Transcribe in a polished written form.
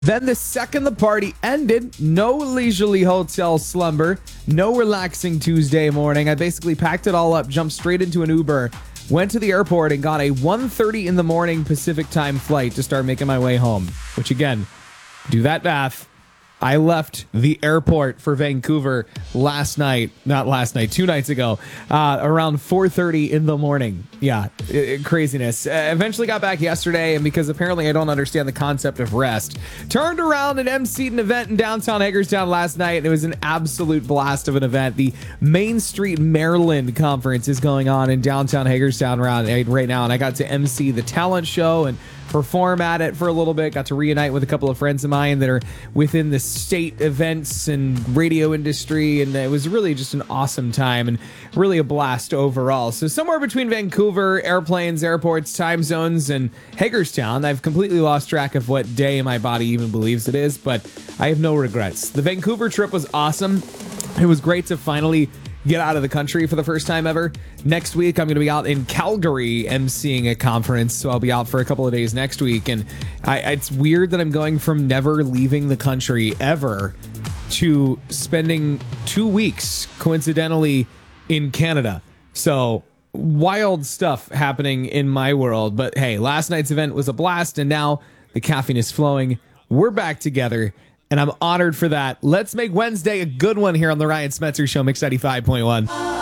Then the second the party ended, no leisurely hotel slumber, no relaxing Tuesday morning. I basically packed it all up, jumped straight into an Uber, went to the airport and got a 1:30 in the morning Pacific time flight to start making my way home. Which again, do that math. I left the airport for Vancouver two nights ago, around 4:30 in the morning. Yeah, craziness. Eventually got back yesterday, and because apparently I don't understand the concept of rest, turned around and emceed an event in downtown Hagerstown last night, and it was an absolute blast of an event. The Main Street Maryland conference is going on in downtown Hagerstown right now, and I got to MC the talent show and perform at it for a little bit. Got to reunite with a couple of friends of mine that are within the state events and radio industry, and it was really just an awesome time and really a blast overall. So somewhere between Vancouver, airplanes, airports, time zones, and Hagerstown, I've completely lost track of what day my body even believes it is, but I have no regrets. The Vancouver trip was awesome. It was great to finally get out of the country for the first time ever. Next week, I'm going to be out in Calgary emceeing a conference, so I'll be out for a couple of days next week. And it's weird that I'm going from never leaving the country ever to spending 2 weeks, coincidentally, in Canada. So wild stuff happening in my world. But hey, last night's event was a blast, and now the caffeine is flowing. We're back together, and I'm honored for that. Let's make Wednesday a good one here on the Ryan Smetzer Show, Mix 95.1.